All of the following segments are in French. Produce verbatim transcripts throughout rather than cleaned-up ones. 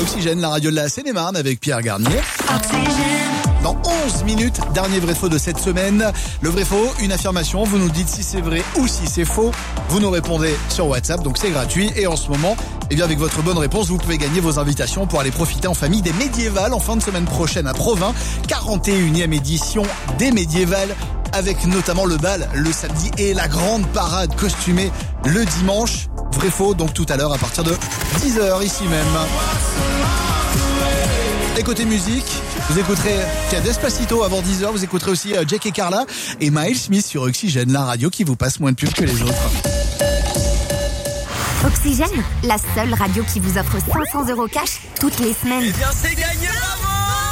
Oxygène, la radio de la Seine-et-Marne avec Pierre Garnier. Dans onze minutes, dernier vrai faux de cette semaine. Le vrai faux, une affirmation, vous nous dites si c'est vrai ou si c'est faux. Vous nous répondez sur WhatsApp, donc c'est gratuit. Et en ce moment, eh bien avec votre bonne réponse, vous pouvez gagner vos invitations pour aller profiter en famille des Médiévales en fin de semaine prochaine à Provins. quarante et unième édition des Médiévales, avec notamment le bal le samedi et la grande parade costumée le dimanche. Vrai faux, donc tout à l'heure à partir de dix heures ici même. Et côté musique, vous écouterez Despacito avant dix heures, vous écouterez aussi Jack et Carla et Miles Smith sur Oxygène, la radio qui vous passe moins de pub que les autres. Oxygène, la seule radio qui vous offre cinq cents euros cash toutes les semaines. Eh bien c'est gagné, bravo!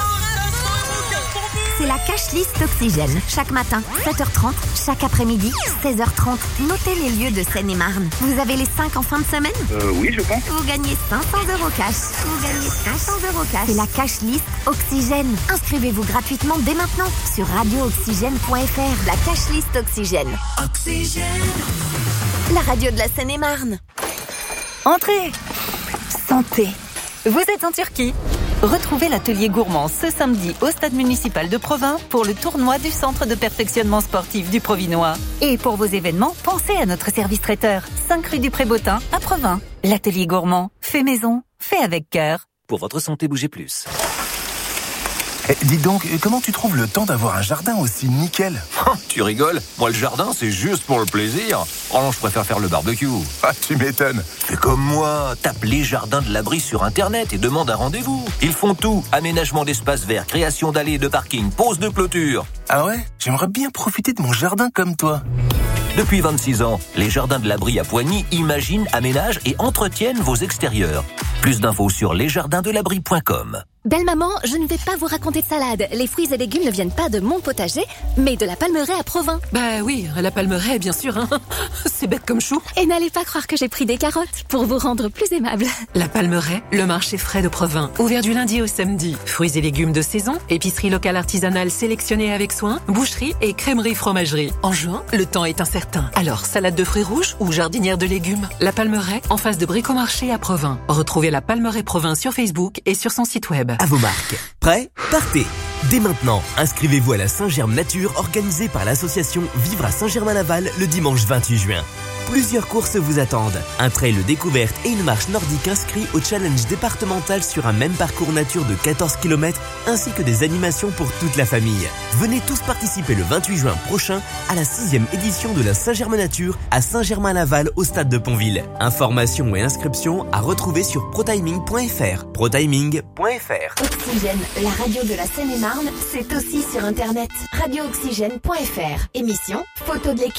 C'est la cash list Oxygène. Chaque matin, sept heures trente, chaque après-midi, seize heures trente. Notez les lieux de Seine-et-Marne. Vous avez les cinq en fin de semaine? Euh, oui, je pense. Vous gagnez cinq cents euros cash. Vous gagnez cinq cents euros cash. C'est la cash list Oxygène. Inscrivez-vous gratuitement dès maintenant sur radio oxygène point f r. La cash list Oxygène. Oxygène. La radio de la Seine-et-Marne. Entrez. Santé. Vous êtes en Turquie. Retrouvez l'atelier gourmand ce samedi au stade municipal de Provins pour le tournoi du centre de perfectionnement sportif du Provinois. Et pour vos événements, pensez à notre service traiteur, cinq rue du Pré-Bottin à Provins. L'atelier gourmand, fait maison, fait avec cœur. Pour votre santé, bougez plus. Eh, dites donc, comment tu trouves le temps d'avoir un jardin aussi nickel? Tu rigoles? Moi, le jardin, c'est juste pour le plaisir. Oh non, je préfère faire le barbecue. Ah, tu m'étonnes. Fais comme moi, tape les jardins de l'abri sur Internet et demande un rendez-vous. Ils font tout, aménagement d'espaces verts, création d'allées, de parking, pose de clôture. Ah ouais? J'aimerais bien profiter de mon jardin comme toi. Depuis vingt-six ans, les jardins de l'abri à Poigny imaginent, aménagent et entretiennent vos extérieurs. Plus d'infos sur les jardins de l'abri point com. Belle maman, je ne vais pas vous raconter de salade. Les fruits et légumes ne viennent pas de mon potager, mais de la Palmeraie à Provins. Bah oui, la Palmeraie, bien sûr. Hein. C'est bête comme chou. Et n'allez pas croire que j'ai pris des carottes pour vous rendre plus aimable. La Palmeraie, le marché frais de Provins, ouvert du lundi au samedi. Fruits et légumes de saison, épicerie locale artisanale sélectionnée avec soin, boucherie et crèmerie fromagerie. En juin, le temps est incertain. Alors, salade de fruits rouges ou jardinière de légumes? La Palmeraie, en face de Bricomarché à Provins. Retrouvez la Palmeraie Provins sur Facebook et sur son site web. À vos marques. Prêts? Partez! Dès maintenant, inscrivez-vous à la Saint-Germe Nature organisée par l'association Vivre à Saint-Germain-Laval le dimanche vingt-huit juin. Plusieurs courses vous attendent. Un trail découverte et une marche nordique inscrits au challenge départemental sur un même parcours nature de quatorze kilomètres ainsi que des animations pour toute la famille. Venez tous participer le vingt-huit juin prochain à la sixième édition de la Saint-Germain Nature à Saint-Germain-Laval au stade de Pontville. Informations et inscriptions à retrouver sur protiming point f r. protiming point f r. Oxygène, la radio de la Seine-et-Marne, c'est aussi sur Internet. radio oxygène point f r. Émission, photo de l'équipe.